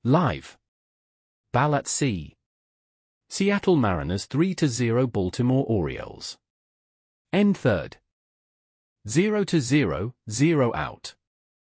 Live. Ball at Sea. Seattle Mariners 3-0 Baltimore Orioles. End third. 0-0, 0 out.